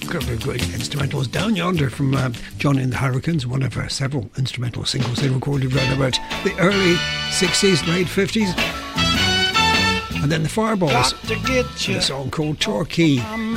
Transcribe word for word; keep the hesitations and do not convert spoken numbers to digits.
couple of great instrumentals. Down Yonder from uh, Johnny and the Hurricanes, one of uh, several instrumental singles they recorded around about the early sixties, late fifties. And then the Fireballs, Got to get you a song called Torquay.